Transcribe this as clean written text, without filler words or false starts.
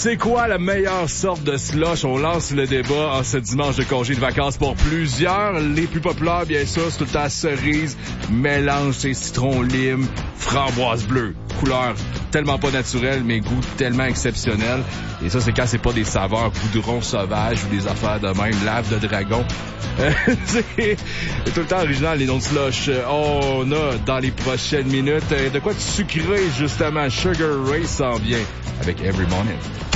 C'est quoi la meilleure sorte de slush? On lance le débat en ce dimanche de congé de vacances pour plusieurs. Les plus populaires, bien sûr, c'est tout le temps cerise, mélange, c'est citron, lime, framboise bleue. Couleur tellement pas naturelle, mais goût tellement exceptionnel. Et ça, c'est quand c'est pas des saveurs goudron sauvage ou des affaires de même, lave de dragon. C'est tout le temps original, les noms de slush. On a, dans les prochaines minutes, de quoi de sucré, justement. Sugar Ray s'en vient avec Every Morning.